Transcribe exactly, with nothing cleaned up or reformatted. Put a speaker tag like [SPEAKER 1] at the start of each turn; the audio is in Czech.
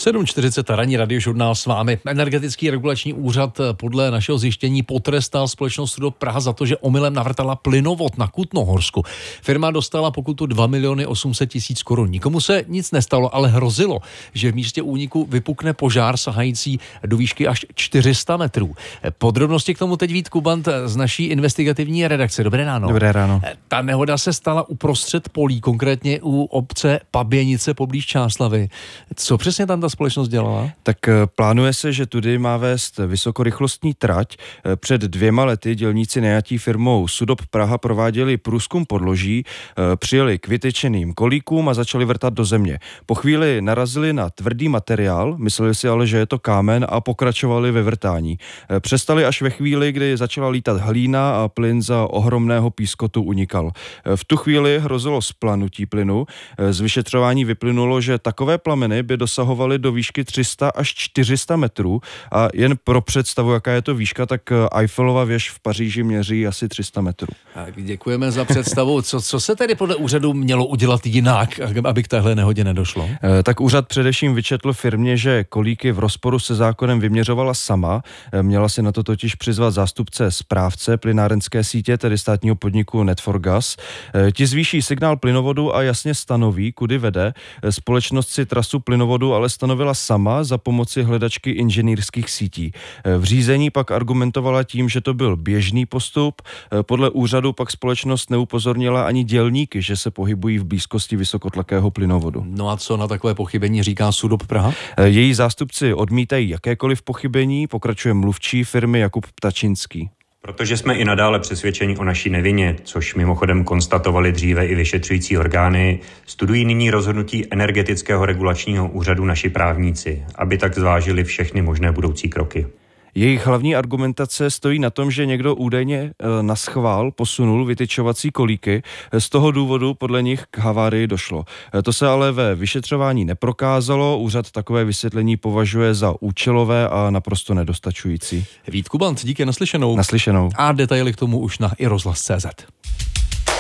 [SPEAKER 1] sedm čtyřicet ranní radiožurnál s vámi. Energetický regulační úřad podle našeho zjištění potrestal společnost Sudop Praha za to, že omylem navrtala plynovod na Kutnohorsku. Firma dostala pokutu dva miliony osm set tisíc korun. Nikomu se nic nestalo, ale hrozilo, že v místě úniku vypukne požár sahající do výšky až čtyři sta metrů. Podrobnosti k tomu teď Vít Kubant z naší investigativní redakce. Dobré ráno.
[SPEAKER 2] Dobré ráno.
[SPEAKER 1] Ta nehoda se stala uprostřed polí, konkrétně u obce Paběnice poblíž Čáslavi. Co přesně tam ta společnost dělala?
[SPEAKER 2] Tak plánuje se, že tudy má vést vysokorychlostní trať. Před dvěma lety dělníci najatí firmou Sudop Praha prováděli průzkum podloží, přijeli k vytyčeným kolíkům a začali vrtat do země. Po chvíli narazili na tvrdý materiál, mysleli si ale, že je to kámen a pokračovali ve vrtání. Přestali až ve chvíli, kdy začala lítat hlína a plyn za ohromného pískotu unikal. V tu chvíli hrozilo splanutí plynu. Z vyšetřování vyplynulo, že takové plameny by dosahovaly do výšky tři sta až čtyři sta metrů a jen pro představu, jaká je to výška, tak Eiffelova věž v Paříži měří asi tři sta metrů.
[SPEAKER 1] Tak děkujeme za představu. Co, co se tedy podle úřadu mělo udělat jinak, aby k téhle nehodě nedošlo?
[SPEAKER 2] E, tak úřad především vyčetl firmě, že kolíky v rozporu se zákonem vyměřovala sama. E, měla si na to totiž přizvat zástupce správce plynárenské sítě, tedy státního podniku Net for Gas. E, ti zvýší signál plynovodu a jasně stanoví, kudy vede. E, společnost si trasu plynovodu ale stanovila sama za pomoci hledačky inženýrských sítí. E, v řízení pak argumentovala tím, že to byl běžný postup. E, podle úřadu pak společnost neupozornila ani dělníky, že se pohybují v blízkosti vysokotlakého plynovodu.
[SPEAKER 1] No a co na takové pochybení říká Sudop Praha?
[SPEAKER 2] E, její zástupci odmítají jakékoliv pochybení, pokračuje mluvčí firmy Jakub Ptačinský.
[SPEAKER 3] Protože jsme i nadále přesvědčeni o naší nevině, což mimochodem konstatovali dříve i vyšetřující orgány, studují nyní rozhodnutí Energetického regulačního úřadu naši právníci, aby tak zvážili všechny možné budoucí kroky.
[SPEAKER 2] Jejich hlavní argumentace stojí na tom, že někdo údajně naschvál posunul vytyčovací kolíky. Z toho důvodu podle nich k havárii došlo. To se ale ve vyšetřování neprokázalo. Úřad takové vysvětlení považuje za účelové a naprosto nedostačující.
[SPEAKER 1] Vít Kubant, díky, naslyšenou.
[SPEAKER 2] Naslyšenou.
[SPEAKER 1] A detaily k tomu už na i rozhlas tečka cé zet.